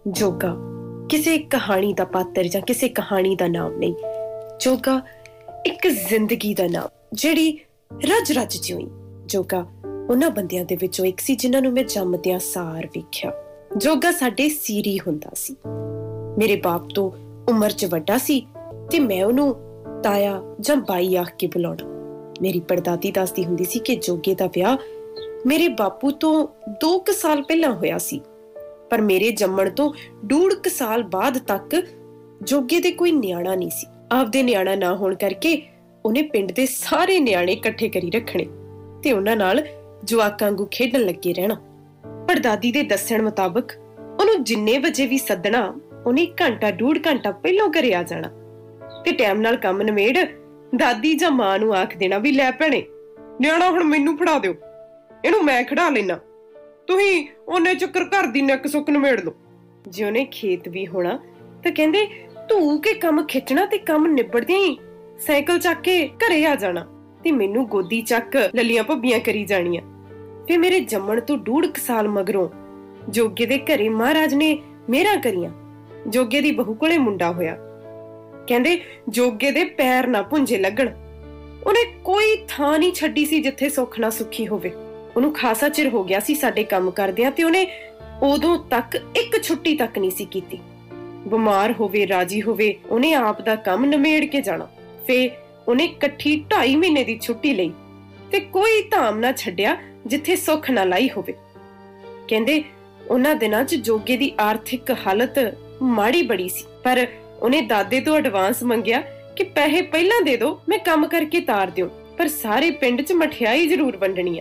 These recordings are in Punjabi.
ਜੋਗਾ ਕਿਸੇ ਕਹਾਣੀ ਦਾ ਪਾਤਰ ਜਾਂ ਕਿਸੇ ਕਹਾਣੀ ਦਾ ਨਾਮ ਨਹੀਂ। ਜੋਗਾ ਇੱਕ ਜ਼ਿੰਦਗੀ ਦਾ ਨਾਮ, ਜਿਹੜੀ ਰੱਜ ਰੱਜ ਜਿਉਈ। ਜੋਗਾ ਉਹਨਾਂ ਬੰਦਿਆਂ ਦੇ ਵਿੱਚੋਂ ਇੱਕ ਸੀ ਜਿਨ੍ਹਾਂ ਨੂੰ ਮੈਂ ਜੰਮਦਿਆਂ ਸਾਰ ਵੇਖਿਆ। ਜੋਗਾ ਸਾਡੇ ਸੀਰੀ ਹੁੰਦਾ ਸੀ, ਮੇਰੇ ਬਾਪ ਤੋਂ ਉਮਰ 'ਚ ਵੱਡਾ ਸੀ ਤੇ ਮੈਂ ਉਹਨੂੰ ਤਾਇਆ ਜਾਂ ਬਾਈ ਆਖ ਕੇ ਬੁਲਾਉਣਾ। ਮੇਰੀ ਪੜਦਾਦੀ ਦੱਸਦੀ ਹੁੰਦੀ ਸੀ ਕਿ ਜੋਗੇ ਦਾ ਵਿਆਹ ਮੇਰੇ ਬਾਪੂ ਤੋਂ 2 ਸਾਲ ਪਹਿਲਾਂ ਹੋਇਆ ਸੀ, ਪਰ ਮੇਰੇ ਜੰਮਣ ਤੋਂ 1.5 ਸਾਲ ਬਾਅਦ ਤੱਕ ਜੋਗੇ ਦੇ ਕੋਈ ਨਿਆਣਾ ਨਹੀਂ ਸੀ। ਆਪਦੇ ਨਿਆਣਾ ਨਾ ਹੋਣ ਕਰਕੇ ਉਹਨੇ ਪਿੰਡ ਦੇ ਸਾਰੇ ਨਿਆਣੇ ਇਕੱਠੇ ਕਰੀ ਰੱਖਣੇ ਤੇ ਉਹਨਾਂ ਨਾਲ ਜਵਾਕਾਂ ਵਾਂਗੂ ਖੇਡਣ ਲੱਗੇ ਰਹਿਣਾ। ਪੜਦਾਦੀ ਦੇ ਦੱਸਣ ਮੁਤਾਬਕ ਉਹਨੂੰ ਜਿੰਨੇ ਵਜੇ ਵੀ ਸੱਦਣਾ, ਉਹਨੇ 1.5 ਘੰਟਾ ਪਹਿਲਾਂ ਘਰੇ ਆ ਜਾਣਾ ਤੇ ਟਾਈਮ ਨਾਲ ਕੰਮ ਨਿਮੇੜ ਦਾਦੀ ਜਾਂ ਮਾਂ ਨੂੰ ਆਖ ਦੇਣਾ ਵੀ ਲੈ ਭੈਣੇ, ਨਿਆਣਾ ਹੁਣ ਮੈਨੂੰ ਫੜਾ ਦਿਓ, ਇਹਨੂੰ ਮੈਂ ਖੜਾ ਲੈਣਾ, ਤੁਸੀਂ ਉਹਨੇ ਚੱਕਰ ਘਰ ਦੀ ਨੱਕ ਸੁੱਕ ਨਿਮੇੜ ਲਓ। ਜੇ ਉਹਨੇ ਖੇਤ ਵੀ ਹੋਣਾ ਤਾਂ ਕਹਿੰਦੇ ਧੂ ਕੇ ਕੰਮ ਖਿੱਚਣਾ ਤੇ ਕੰਮ ਨਿਬੜਦਿਆਂ ਹੀ ਸਾਈਕਲ ਚੱਕ ਕੇ ਘਰੇ ਆ ਜਾਣਾ ਤੇ ਮੈਨੂੰ ਗੋਦੀ ਚੱਕ ਲੱਲੀਆਂ ਭੱਬੀਆਂ ਕਰੀ ਜਾਣੀਆਂ। ਫਿਰ ਮੇਰੇ ਜੰਮਣ ਤੋਂ 1.5 ਸਾਲ ਮਗਰੋਂ ਜੋਗੇ ਦੇ ਘਰੇ ਮਹਾਰਾਜ ਨੇ ਮਿਹਰਾਂ ਕਰੀਆਂ। ਜੋਗੇ ਦੀ ਬਹੂ ਕੋਲੇ ਮੁੰਡਾ ਹੋਇਆ। ਕਹਿੰਦੇ ਜੋਗੇ ਦੇ ਪੈਰ ਨਾ ਪੁੰਜੇ ਲੱਗਣ। ਉਹਨੇ ਕੋਈ ਥਾਂ ਨਹੀਂ ਛੱਡੀ ਸੀ ਜਿੱਥੇ ਸੁੱਖ ਨਾ ਸੁੱਖੀ ਹੋਵੇ। ਉਹਨੂੰ ਖਾਸਾ ਚਿਰ ਹੋ ਗਿਆ ਸੀ ਸਾਡੇ ਕੰਮ ਕਰਦਿਆਂ ਤੇ ਉਹਨੇ ਉਦੋਂ ਤੱਕ ਇੱਕ ਛੁੱਟੀ ਤੱਕ ਨਹੀਂ ਸੀ ਕੀਤੀ। ਬਿਮਾਰ ਹੋਵੇ ਰਾਜੀ ਹੋਵੇ, ਉਹਨੇ ਆਪ ਦਾ ਕੰਮ ਨਿਮੇੜ ਕੇ ਜਾਣਾ। ਫੇ ਉਹਨੇ ਇਕੱਠੀ 2.5 ਮਹੀਨੇ ਦੀ ਛੁੱਟੀ ਲਈ ਤੇ ਕੋਈ ਧਾਮ ਨਾ ਛੱਡਿਆ ਜਿੱਥੇ ਸੁੱਖ ਨਾ ਲਾਈ ਹੋਵੇ। ਕਹਿੰਦੇ ਉਹਨਾਂ ਦਿਨਾਂ 'ਚ ਜੋਗੇ ਦੀ ਆਰਥਿਕ ਹਾਲਤ ਮਾੜੀ ਬੜੀ ਸੀ, ਪਰ ਉਹਨੇ ਦਾਦੇ ਤੋਂ ਐਡਵਾਂਸ ਮੰਗਿਆ ਕਿ ਪੈਸੇ ਪਹਿਲਾਂ ਦੇ ਦਿਓ, ਮੈਂ ਕੰਮ ਕਰਕੇ ਤਾਰ ਦਿਓ, ਪਰ ਸਾਰੇ ਪਿੰਡ 'ਚ ਮਠਿਆਈ ਜ਼ਰੂਰ ਵੰਡਣੀ ਆ।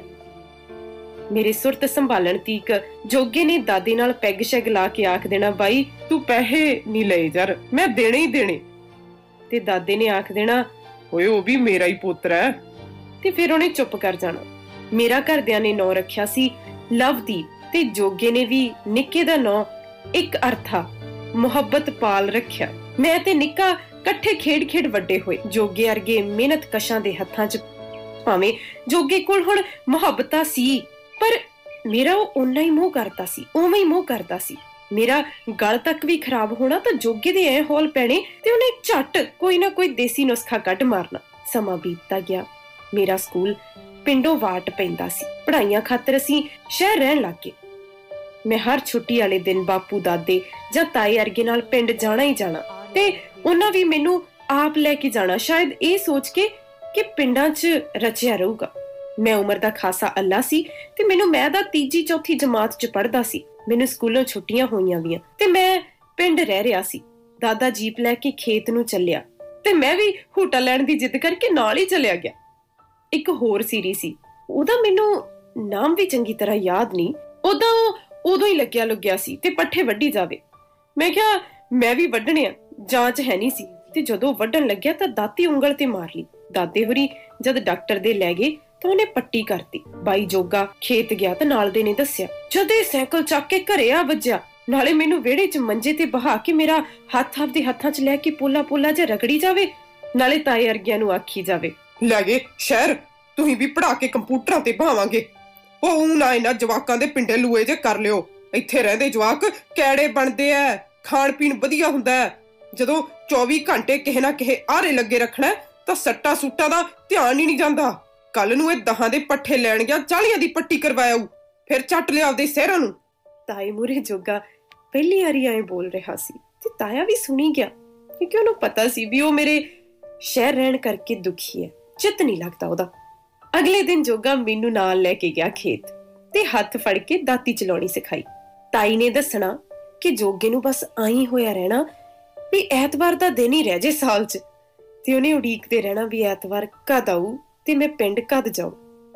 ਮੇਰੇ ਸੁਰਤ ਸੰਭਾਲਣ ਤੀਕ ਜੋਗੇ ਨੇ ਦਾਦੇ ਨਾਲ ਪੈਗ ਸ਼ੈਗ ਲਾ ਕੇ ਆਖ ਦੇਣਾ, ਬਾਈ ਤੂੰ ਪੈਸੇ ਨਹੀਂ ਲਏ ਯਾਰ, ਮੈਂ ਦੇਣੇ ਹੀ ਦੇਣੇ। ਤੇ ਦਾਦੇ ਨੇ ਆਖ ਦੇਣਾ, ਓਏ ਉਹ ਵੀ ਮੇਰਾ ਹੀ ਪੁੱਤਰ ਹੈ, ਤੇ ਫਿਰ ਉਹਨੇ ਚੁੱਪ ਕਰ ਜਾਣਾ। ਮੇਰਾ ਘਰਦਿਆਂ ਨੇ ਨਾਂ ਰੱਖਿਆ ਸੀ ਲਵਦੀਪ ਤੇ ਜੋਗੇ ਨੇ ਵੀ ਨਿੱਕੇ ਦਾ ਨਾਂ ਇੱਕ ਅਰਥਾ ਮੁਹੱਬਤ ਪਾਲ ਰੱਖਿਆ। ਮੈਂ ਤੇ ਨਿੱਕਾ ਇਕੱਠੇ ਖੇਡ ਵੱਡੇ ਹੋਏ। ਜੋਗੇ ਅਰਗੇ ਮਿਹਨਤ ਕਸ਼ਾਂ ਦੇ ਹੱਥਾਂ 'ਚ ਭਾਵੇਂ ਜੋਗੇ ਕੋਲ ਹੁਣ ਮੁਹੱਬਤਾਂ ਸੀ, ਪਰ ਮੇਰਾ ਉਹ ਓਨਾ ਹੀ ਮੋਹ ਕਰਦਾ ਸੀ, ਉਵੇਂ ਹੀ ਮੋਹ ਕਰਦਾ ਸੀ। ਮੇਰਾ ਗਲ ਤੱਕ ਵੀ ਖਰਾਬ ਹੋਣਾ ਤਾਂ ਜੋਗੇ ਦੇ ਐ ਹੌਲ ਪੈਣੇ ਤੇ ਉਹਨੇ ਝੱਟ ਕੋਈ ਨਾ ਕੋਈ ਦੇਸੀ ਨੁਸਖਾ ਕੱਢ ਮਾਰਨਾ। ਸਮਾਂ ਬੀਤਦਾ ਗਿਆ। ਮੇਰਾ ਸਕੂਲ ਪਿੰਡੋਂ ਵਾਟ ਪੈਂਦਾ ਸੀ। ਪੜ੍ਹਾਈਆਂ ਖਾਤਰ ਅਸੀਂ ਸ਼ਹਿਰ ਰਹਿਣ ਲੱਗ ਗਏ। ਮੈਂ ਹਰ ਛੁੱਟੀ ਵਾਲੇ ਦਿਨ ਬਾਪੂ ਦਾਦੇ ਜਾਂ ਤਾਏ ਅਰਗੇ ਨਾਲ ਪਿੰਡ ਜਾਣਾ ਹੀ ਜਾਣਾ ਤੇ ਉਹਨਾਂ ਵੀ ਮੈਨੂੰ ਆਪ ਲੈ ਕੇ ਜਾਣਾ, ਸ਼ਾਇਦ ਇਹ ਸੋਚ ਕੇ ਕਿ ਪਿੰਡਾਂ 'ਚ ਰਚਿਆ ਰਹੂਗਾ। ਮੈਂ ਉਮਰ ਦਾ ਖਾਸਾ ਅੱਲਾ ਸੀ ਤੇ ਮੈਨੂੰ ਮੈਂ ਦਾ 3 4 ਜਮਾਤ 'ਚ ਪੜ੍ਹਦਾ ਸੀ। ਮੈਨੂੰ ਸਕੂਲੋਂ ਛੁੱਟੀਆਂ ਹੋਈਆਂ ਵੀਆਂ ਤੇ ਮੈਂ ਪਿੰਡ ਰਹਿ ਰਿਹਾ ਸੀ। ਦਾਦਾ ਜੀਪ ਲੈ ਕੇ ਖੇਤ ਨੂੰ ਚੱਲਿਆ ਤੇ ਮੈਂ ਵੀ ਹੂਟਾ ਲੈਣ ਦੀ ਜਿੱਦ ਕਰਕੇ ਨਾਲ ਹੀ ਚਲਿਆ ਗਿਆ। ਇੱਕ ਹੋਰ ਸੀਰੀ ਸੀ, ਉਹਦਾ ਮੈਨੂੰ ਨਾਮ ਵੀ ਚੰਗੀ ਤਰ੍ਹਾਂ ਯਾਦ ਨਹੀਂ। ਉਦੋਂ ਹੀ ਲੱਗਿਆ ਲੁੱਗਿਆ ਸੀ ਤੇ ਪੱਠੇ ਵੱਢੀ ਜਾਵੇ। ਮੈਂ ਕਿਹਾ ਮੈਂ ਵੀ ਵੱਢਣੇ ਆ, ਜਾਂਚ ਹੈ ਨਹੀਂ ਸੀ ਤੇ ਜਦੋਂ ਵੱਢਣ ਲੱਗਿਆ ਤਾਂ ਦਾਤੀ ਉਂਗਲ ਤੇ ਮਾਰ ਲਈ। ਦਾਦੇ ਹੋਰੀ ਜਦ ਡਾਕਟਰ ਦੇ ਲੈ ਗਏ ਤਾਂ ਉਹਨੇ ਪੱਟੀ ਕਰਤੀ। ਬਾਈ ਜੋਗਾ ਖੇਤ ਗਿਆ ਤਾਂ ਨਾਲ ਦੇ ਨੇ ਦੱਸਿਆ, ਜਦ ਇਹ ਸਾਈਕਲ ਚੱਕ ਕੇ ਘਰੇ ਆ ਵੱਜਿਆ, ਨਾਲੇ ਮੈਨੂੰ ਵਿਹੜੇ 'ਚ ਮੰਜੇ ਤੇ ਬਹਾ ਕੇ ਮੇਰਾ ਹੱਥ ਆਪਦੇ ਹੱਥਾਂ 'ਚ ਲੈ ਕੇ ਪੋਲਾ ਜਿਹਾ ਰਗੜੀ ਜਾਵੇ, ਨਾਲੇ ਤਾਏ ਅਰਗਿਆਂ ਨੂੰ ਆਖੀ ਜਾਵੇ, ਲੈ ਗਏ ਸ਼ਹਿਰ, ਤੁਸੀਂ ਵੀ ਪੜਾ ਕੇ ਕੰਪਿਊਟਰਾਂ ਤੇ ਬਹਾਵਾਂਗੇ। ਉਹ ਨਾ ਇਹਨਾਂ ਜਵਾਕਾਂ ਦੇ ਪਿੰਡੇ ਲੂਏ ਜੇ ਕਰ ਲਿਓ। ਇੱਥੇ ਰਹਿੰਦੇ ਜਵਾਕ ਕੈੜੇ ਬਣਦੇ ਐ, ਖਾਣ ਪੀਣ ਵਧੀਆ ਹੁੰਦਾ ਹੈ। ਜਦੋਂ 24 ਘੰਟੇ ਕਿਸੇ ਨਾ ਕਿਸੇ ਆਰੇ ਲੱਗੇ ਰੱਖਣਾ ਤਾਂ ਸੱਟਾ ਸੂਟਾਂ ਦਾ ਧਿਆਨ ਹੀ ਨਹੀਂ ਜਾਂਦਾ। ਕੱਲ ਨੂੰ ਇਹ 10 ਦੇ ਪੱਠੇ ਲੈਣ ਗਿਆ, 40 ਦੀ ਪੱਟੀ ਕਰਵਾਇਆ, ਫਿਰ ਚੱਟ ਲਿਆ ਆਪਦੇ ਸਿਹਰਾਂ ਨੂੰ। ਤਾਏ ਮੂਰੇ ਜੋਗਾ ਪਹਿਲੀ ਵਾਰੀ ਐਂ ਬੋਲ ਰਿਹਾ ਸੀ ਤੇ ਤਾਇਆ ਵੀ ਸੁਣੀ ਗਿਆ, ਕਿਉਂਕਿ ਉਹਨੂੰ ਪਤਾ ਸੀ ਵੀ ਉਹ ਮੇਰੇ ਸ਼ਹਿਰ ਰਹਿਣ ਕਰਕੇ ਦੁਖੀ ਹੈ, ਚਿੱਤ ਨਹੀਂ ਲੱਗਦਾ ਉਹਦਾ। ਅਗਲੇ ਦਿਨ ਜੋਗਾ ਮੈਨੂੰ ਨਾਲ ਲੈ ਕੇ ਗਿਆ ਖੇਤ ਤੇ ਹੱਥ ਫੜ ਕੇ ਦਾਤੀ ਚਲਾਉਣੀ ਸਿਖਾਈ। ਤਾਈ ਨੇ ਦੱਸਣਾ ਕਿ ਜੋਗੇ ਨੂੰ ਬਸ ਆਈ ਹੋਇਆ ਰਹਿਣਾ ਵੀ ਐਤਵਾਰ ਦਾ ਦਿਨ ਹੀ ਰਹਿ ਜੇ ਸਾਲ 'ਚ, ਤੇ ਉਹਨੇ ਉਡੀਕਦੇ ਰਹਿਣਾ ਵੀ ਐਤਵਾਰ ਕਦ ਆਊ ਤੇ ਮੈਂ ਪਿੰਡ ਕਦ ਜਾਊ।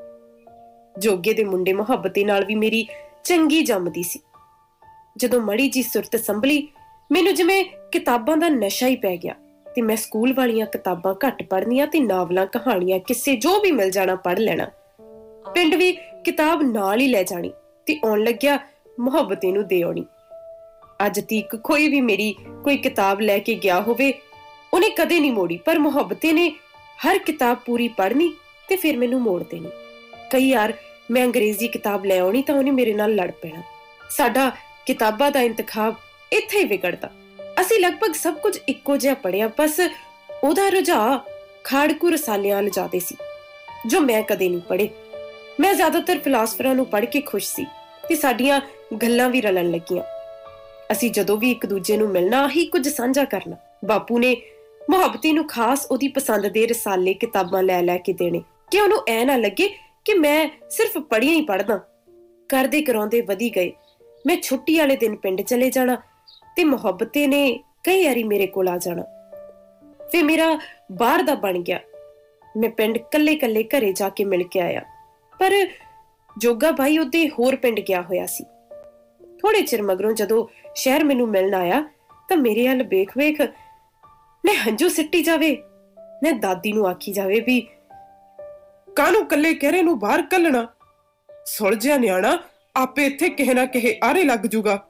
ਜੋਗੇ ਦੇ ਮੁੰਡੇ ਮੁਹੱਬਤੇ ਨਾਲ ਵੀ ਮੇਰੀ ਚੰਗੀ ਜੰਮਦੀ ਸੀ। ਜਦੋਂ ਮੜੀ ਜੀ ਸੁਰਤ ਸੰਭਲੀ, ਮੈਨੂੰ ਜਿਵੇਂ ਕਿਤਾਬਾਂ ਦਾ ਨਸ਼ਾ ਹੀ ਪੈ ਗਿਆ ਤੇ ਮੈਂ ਸਕੂਲ ਵਾਲੀਆਂ ਕਿਤਾਬਾਂ ਘੱਟ ਪੜ੍ਹਨੀਆਂ ਤੇ ਨਾਵਲਾਂ, ਕਹਾਣੀਆਂ, ਕਿੱਸੇ ਜੋ ਵੀ ਮਿਲ ਜਾਣਾ ਪੜ੍ਹ ਲੈਣਾ। ਪਿੰਡ ਵੀ ਕਿਤਾਬ ਨਾਲ ਹੀ ਲੈ ਜਾਣੀ ਤੇ ਆਉਣ ਲੱਗਿਆ ਮੁਹੱਬਤੇ ਨੂੰ ਦੇ ਆਉਣੀ। ਅੱਜ ਤੀਕ ਕੋਈ ਵੀ ਮੇਰੀ ਕੋਈ ਕਿਤਾਬ ਲੈ ਕੇ ਗਿਆ ਹੋਵੇ, ਉਹਨੇ ਕਦੇ ਨਹੀਂ ਮੋੜੀ, ਪਰ ਮੁਹੱਬਤੇ ਨੇ ਹਰ ਕਿਤਾਬ ਪੂਰੀ ਪੜ੍ਹਨੀ ਤੇ ਫਿਰ ਮੈਨੂੰ ਮੋੜ ਦੇਣੀ। ਕਈ ਵਾਰ ਮੈਂ ਅੰਗਰੇਜ਼ੀ ਕਿਤਾਬ ਲੈ ਆਉਣੀ ਤਾਂ ਉਹਨੇ ਮੇਰੇ ਨਾਲ ਲੜ ਪੈਣਾ। ਸਾਡਾ ਕਿਤਾਬਾਂ ਦਾ ਇੰਤਖਾਬ ਇੱਥੇ ਹੀ ਵਿਗੜਦਾ। ਅਸੀਂ ਲਗਭਗ ਸਭ ਕੁਝ ਇੱਕੋ ਜਿਹਾ ਪੜਿਆ, ਬਸ ਉਹਦਾ ਰੁਝਾਅ ਖਾੜਕੂ ਰਸਾਲਿਆਂ ਵੱਲ ਜ਼ਿਆਦਾ ਸੀ, ਜੋ ਮੈਂ ਕਦੇ ਨਹੀਂ ਪੜ੍ਹੇ। ਮੈਂ ਜ਼ਿਆਦਾਤਰ ਫਿਲਾਸਫਰਾਂ ਨੂੰ ਪੜ੍ਹ ਕੇ ਖੁਸ਼ ਸੀ ਤੇ ਸਾਡੀਆਂ ਗੱਲਾਂ ਵੀ ਰਲਣ ਲੱਗੀਆਂ। ਅਸੀਂ ਜਦੋਂ ਵੀ ਇੱਕ ਦੂਜੇ ਨੂੰ ਮਿਲਣਾ, ਆਹੀ ਕੁਝ ਸਾਂਝਾ ਕਰਨਾ। ਬਾਪੂ ਨੇ ਮੁਹੱਬਤੀ ਨੂੰ ਖਾਸ ਉਹਦੀ ਪਸੰਦ ਦੇ ਰਸਾਲੇ ਕਿਤਾਬਾਂ ਲੈ ਲੈ ਕੇ ਦੇਣੇ ਕਿ ਉਹਨੂੰ ਐ ਨਾ ਲੱਗੇ ਕਿ ਮੈਂ ਸਿਰਫ ਪੜ੍ਹੀਆਂ ਹੀ ਪੜ੍ਹਦਾ। ਕਰਦੇ ਕਰਾਉਂਦੇ ਵਧੀ ਗਏ। ਮੈਂ ਛੁੱਟੀ ਵਾਲੇ ਦਿਨ ਪਿੰਡ ਚਲੇ ਜਾਣਾ ਤੇ ਮੁਹੱਬਤੇ ਨੇ ਕਈ ਵਾਰੀ ਮੇਰੇ ਕੋਲ ਆ ਜਾਣਾ। ਫਿਰ ਮੇਰਾ ਬਾਹਰ ਦਾ ਬਣ ਗਿਆ। ਮੈਂ ਪਿੰਡ ਕੱਲੇ ਘਰੇ ਜਾ ਕੇ ਮਿਲ ਕੇ ਆਇਆ, ਪਰ ਜੋਗਾ ਭਾਈ ਉਹਦੇ ਹੋਰ ਪਿੰਡ ਗਿਆ ਹੋਇਆ ਸੀ। ਥੋੜੇ ਚਿਰ ਮਗਰੋਂ ਜਦੋਂ ਸ਼ਹਿਰ ਮੈਨੂੰ ਮਿਲਣ ਆਇਆ ਤਾਂ ਮੇਰੇ ਵੱਲ ਵੇਖ ਨੇ ਹੰਝੂ ਸਿੱਟੀ ਜਾਵੇ, ਨੇ ਦਾਦੀ ਨੂੰ ਆਖੀ ਜਾਵੇ ਵੀ ਕਾਹਨੂੰ ਕੱਲੇ ਕਹਿਰੇ ਨੂੰ ਬਾਹਰ ਕੱਲਣਾ, ਸੁਲਝਿਆ ਨਿਆਣਾ ਆਪੇ ਇੱਥੇ ਕਿਸੇ ਨਾ ਕਿਸੇ ਆਰੇ ਲੱਗ ਜੂਗਾ।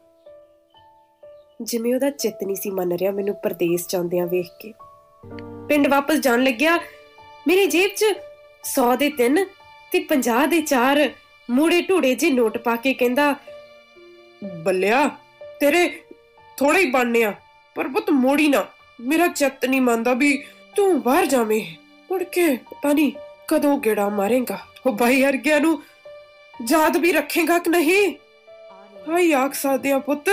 ਜਿਵੇਂ ਉਹਦਾ ਚਿੱਤ ਨਹੀਂ ਸੀ ਮੰਨ ਰਿਹਾ ਮੈਨੂੰ ਪਰਦੇਸ ਜਾਂਦਿਆਂ ਵੇਖ ਕੇ। ਪਿੰਡ ਵਾਪਸ ਜਾਣ ਲੱਗਿਆ ਮੇਰੀ ਜੇਬ 'ਚ 100 ਦੇ 3 ਤੇ 50 ਦੇ 4 ਮੂੜੇ ਢੂੜੇ ਜੇ ਨੋਟ ਪਾ ਕੇ ਕਹਿੰਦਾ, ਬੱਲਿਆ ਤੇਰੇ ਥੋੜੇ ਹੀ ਬਣਨੇ ਆ, ਪਰ ਪੁੱਤ ਮੋੜੀ ਨਾ। ਮੇਰਾ ਚਿੱਤ ਨਹੀਂ ਮੰਨਦਾ ਵੀ ਤੂੰ ਬਾਹਰ ਜਾਵੇਂ, ਮੁੜ ਕੇ ਪਤਾ ਨਹੀਂ ਕਦੋਂ ਗੇੜਾ ਮਾਰੇਗਾ। ਉਹ ਭਾਈ ਵਰਗਿਆਂ ਨੂੰ ਯਾਦ ਵੀ ਰੱਖੇਗਾ ਕਿ ਨਹੀਂ? ਹਾਈ ਆਖ ਸਕਦੇ ਆ ਪੁੱਤ,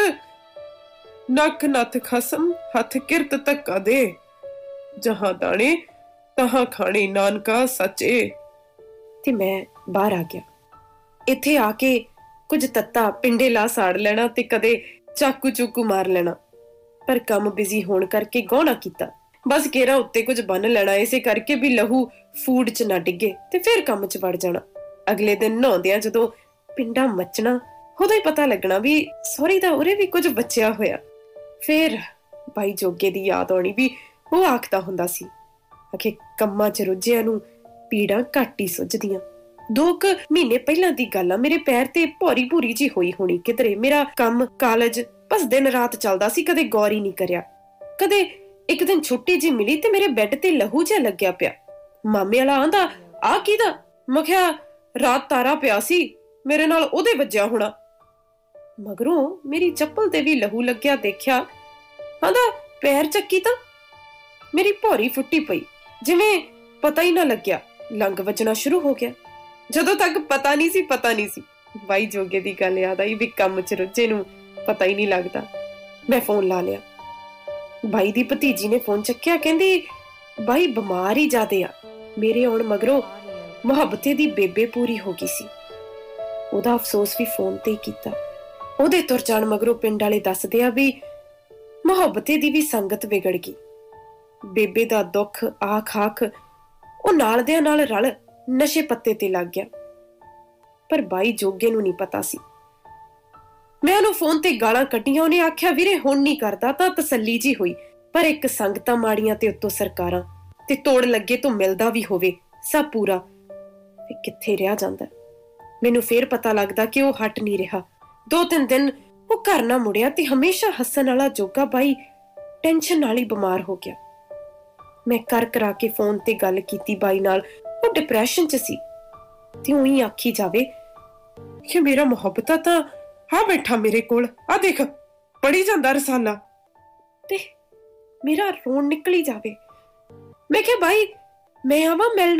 ਨੱਕ ਨੱਥ ਖਸਮ ਹੱਥ ਕਿਰਤ ਧੱਕਾ ਦੇ, ਜਹਾਂ ਦਾਣੇ ਤਹਾਂ ਖਾਣੇ ਨਾਨਕਾ ਸੱਚੇ। ਤੇ ਮੈਂ ਬਾਹਰ ਆ ਗਿਆ। ਇੱਥੇ ਆ ਕੇ ਕੁਝ ਤੱਤਾ ਪਿੰਡੇ ਲਾ ਸਾੜ ਲੈਣਾ ਤੇ ਕਦੇ ਚਾਕੂ ਚੂਕੂ ਮਾਰ ਲੈਣਾ, ਪਰ ਕੰਮ ਬਿਜ਼ੀ ਹੋਣ ਕਰਕੇ ਗੌਣਾ ਕੀਤਾ। ਬਸ ਘੇਰਾ ਉੱਤੇ ਕੁਝ ਬੰਨ ਲੈਣਾ, ਇਸੇ ਕਰਕੇ ਵੀ ਲਹੂ ਫੂਡ 'ਚ ਨਾ ਡਿੱਗੇ, ਤੇ ਫਿਰ ਕੰਮ 'ਚ ਵੜ ਜਾਣਾ। ਅਗਲੇ ਦਿਨ ਨਹਾਉਂਦਿਆਂ ਜਦੋਂ ਪਿੰਡਾ ਮੱਚਣਾ, ਉਦੋਂ ਹੀ ਪਤਾ ਲੱਗਣਾ ਵੀ ਸਹੁਰੀ ਦਾ ਉਰੇ ਵੀ ਕੁਝ ਬਚਿਆ ਹੋਇਆ। ਫਿਰ ਭਾਈ ਜੋਗੇ ਦੀ ਯਾਦ ਆਉਣੀ ਵੀ ਉਹ ਆਖਦਾ ਹੁੰਦਾ ਸੀ, ਆਖੇ ਕੰਮਾਂ 'ਚ ਰੁੱਝਿਆਂ ਨੂੰ ਪੀੜਾਂ ਘੱਟ ਹੀ ਸੁੱਝਦੀਆਂ। 2 ਮਹੀਨੇ ਪਹਿਲਾਂ ਦੀ ਗੱਲ ਆ, ਮੇਰੇ ਪੈਰ ਤੇ ਭੌਰੀ ਭੂਰੀ ਜੀ ਹੋਈ ਹੋਣੀ ਕਿਧਰੇ। ਮੇਰਾ ਕੰਮ ਕਾਲਜ ਬਸ ਦਿਨ ਰਾਤ ਚੱਲਦਾ ਸੀ, ਕਦੇ ਗੌਰ ਹੀ ਨਹੀਂ ਕਰਿਆ। ਕਦੇ ਇੱਕ ਦਿਨ ਛੁੱਟੀ ਜੀ ਮਿਲੀ ਤੇ ਮੇਰੇ ਬੈੱਡ ਤੇ ਲਹੂ ਜਿਹਾ ਲੱਗਿਆ ਪਿਆ। ਮਾਮੇ ਵਾਲਾ ਆਂਦਾ, ਆ ਕਿਹਦਾ? ਮੈਂ ਕਿਹਾ ਰਾਤ ਤਾਰਾ ਪਿਆ ਸੀ ਮੇਰੇ ਨਾਲ, ਉਹਦੇ ਵੱਜਿਆ ਹੋਣਾ। ਮਗਰੋਂ ਮੇਰੀ ਚੱਪਲ ਤੇ ਵੀ ਲਹੂ ਲੱਗਿਆ ਦੇਖਿਆ। ਆਂਦਾ ਪੈਰ ਚੱਕੀ ਤਾਂ ਮੇਰੀ ਭੌਰੀ ਫੁੱਟੀ ਪਈ, ਜਿਵੇਂ ਪਤਾ ਹੀ ਨਾ ਲੱਗਿਆ। ਲੰਗ ਵੱਜਣਾ ਸ਼ੁਰੂ ਹੋ ਗਿਆ। ਜਦੋਂ ਤੱਕ ਪਤਾ ਨਹੀਂ ਸੀ ਬਾਈ ਜੋਗੇ ਦੀ ਗੱਲ ਯਾਦ ਆਈ ਵੀ ਕੰਮ 'ਚ ਰੁੱਝੇ ਨੂੰ ਪਤਾ ਹੀ ਨਹੀਂ ਲੱਗਦਾ। ਮੈਂ ਫੋਨ ਲਾ ਲਿਆ। ਬਾਈ ਦੀ ਭਤੀਜੀ ਨੇ ਫੋਨ ਚੱਕਿਆ, ਕਹਿੰਦੀ ਬਾਈ ਬਿਮਾਰ ਹੀ ਜ਼ਿਆਦੇ ਆ। ਮੇਰੇ ਆਉਣ ਮਗਰੋਂ ਮੁਹੱਬਤੇ ਦੀ ਬੇਬੇ ਪੂਰੀ ਹੋ ਗਈ ਸੀ। ਉਹਦਾ ਅਫਸੋਸ ਵੀ ਫੋਨ ਤੇ ਹੀ ਕੀਤਾ। ਉਹਦੇ ਤੁਰ ਜਾਣ ਮਗਰੋਂ ਪਿੰਡ ਵਾਲੇ ਦੱਸਦੇ ਆ ਵੀ ਮੁਹੱਬਤੇ ਦੀ ਵੀ ਸੰਗਤ ਵਿਗੜ ਗਈ। ਬੇਬੇ ਦਾ ਦੁੱਖ ਆਖ ਉਹ ਨਾਲ ਦਿਆਂ ਨਾਲ ਰਲ ਨਸ਼ੇ ਪੱਤੇ ਤੇ ਲੱਗ ਗਿਆ। ਪਰ ਬਾਈ ਜੋਗੇ ਨੂੰ ਨਹੀਂ ਪਤਾ ਸੀ। ਮੈਂ ਉਹਨੂੰ ਫੋਨ ਤੇ ਗਾਲਾਂ ਕੱਢੀਆਂ। ਉਹਨੇ ਆਖਿਆ ਵੀਰੇ ਹੁਣ ਨਹੀਂ ਕਰਦਾ, ਤਾਂ ਤਸੱਲੀ ਜੀ ਹੋਈ। ਪਰ ਇੱਕ ਸੰਗਤਾਂ ਮਾੜੀਆਂ ਤੇ ਉੱਤੋਂ ਸਰਕਾਰਾਂ, ਤੇ ਤੋੜ ਲੱਗੇ ਤੋਂ ਮਿਲਦਾ ਵੀ ਹੋਵੇ ਸਭ ਪੂਰਾ, ਤੇ ਕਿੱਥੇ ਰਿਹਾ ਜਾਂਦਾ। ਮੈਨੂੰ ਫੇਰ ਪਤਾ ਲੱਗਦਾ ਕਿ ਉਹ ਹਟ ਨਹੀਂ ਰਿਹਾ। 2-3 ਦਿਨ ਉਹ ਘਰ ਨਾ ਮੁੜਿਆ ਤੇ ਹਮੇਸ਼ਾ ਹੱਸਣ ਵਾਲਾ ਜੋਗਾ ਬਾਈ ਟੈਨਸ਼ਨ ਨਾਲ ਹੀ ਬਿਮਾਰ ਹੋ ਗਿਆ। ਮੈਂ ਕਰਾ ਕੇ ਫੋਨ ਤੇ ਗੱਲ ਕੀਤੀ ਬਾਈ ਨਾਲ। ਉਹ ਡਿਪਰੈਸ਼ਨ 'ਚ ਸੀ ਤੇ ਉਹੀ ਆਖੀ ਜਾਵੇ ਕਿ ਮੇਰਾ ਮੁਹੱਬਤਾ ਤਾਂ ਆ ਬੈਠਾ ਮੇਰੇ ਕੋਲ, ਆ ਦੇਖ ਪੜੀ ਜਾਂਦਾ ਰਸਾਲਾ, ਤੇ ਮੇਰਾ ਰੋਣ ਨਿਕਲੀ ਜਾਵੇ। ਮੈਂ ਕਿਹਾ ਬਾਈ ਮੈਂ ਆਵਾਂ ਮਿਲਣ?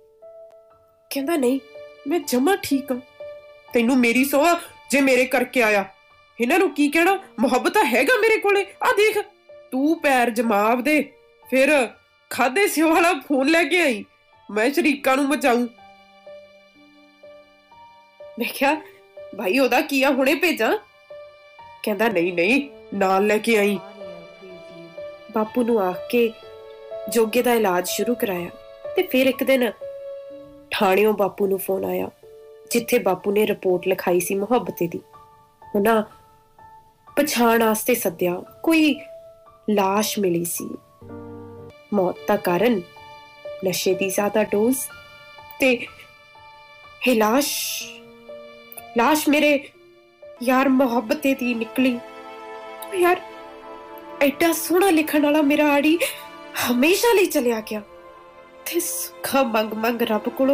ਕਹਿੰਦਾ ਨਹੀਂ ਮੈਂ ਜਮਾ ਠੀਕ ਹਾਂ। ਤੈਨੂੰ ਮੇਰੀ ਸੋਹ ਜੇ ਮੇਰੇ ਕਰਕੇ ਆਇਆ, ਇਹਨਾਂ ਨੂੰ ਕੀ ਕਹਿਣਾ? ਮੁਹੱਬਤ ਹੈਗਾ ਮੇਰੇ ਕੋਲੇ, ਆ ਦੇਖ। ਤੂੰ ਪੈਰ ਜਮਾਵ ਦੇ, ਫਿਰ ਖਾਦੇ ਸਿਓ ਵਾਲਾ ਫੋਨ ਲੈ ਕੇ ਆਈ, ਮੈਂ ਸ਼ਰੀਕਾਂ ਨੂੰ ਮਚਾਊ। ਮੈਂ ਕਿਹਾ ਭਾਈ ਉਹਦਾ ਕੀ ਆ, ਹੁਣੇ ਭੇਜਾਂ? ਕਹਿੰਦਾ ਨਹੀਂ ਨਾਲ ਲੈ ਕੇ ਆਈ। ਬਾਪੂ ਨੂੰ ਆਖ ਕੇ ਜੋਗੇ ਦਾ ਇਲਾਜ ਸ਼ੁਰੂ ਕਰਾਇਆ। ਤੇ ਫਿਰ ਇੱਕ ਦਿਨ ਥਾਣਿਓਂ ਬਾਪੂ ਨੂੰ ਫੋਨ ਆਇਆ, ਜਿੱਥੇ ਬਾਪੂ ਨੇ ਰਿਪੋਰਟ ਲਿਖਾਈ ਸੀ ਮੁਹੱਬਤੇ ਦੀ। ਉਹਨਾਂ ਪਛਾਣ ਵਾਸਤੇ ਸੱਦਿਆ। ਕੋਈ ਲਾਸ਼ ਮਿਲੀ ਸੀ। ਮੌਤ ਦਾ ਕਾਰਨ ਨਸ਼ੇ ਦੀ ਜ਼ਿਆਦਾ ਡੋਜ਼, ਤੇ ਇਹ ਲਾਸ਼ ਮੇਰੇ ਯਾਰ ਮੁਹੱਬਤੇ ਦੀ ਨਿਕਲੀ। ਯਾਰ ਐਡਾ ਸੋਹਣਾ ਲਿਖਣ ਵਾਲਾ ਮੇਰਾ ਆੜੀ ਹਮੇਸ਼ਾ ਲਈ ਚਲਿਆ ਗਿਆ ਤੇ ਸੁੱਖਾ ਮੰਗ ਰੱਬ ਕੋਲੋਂ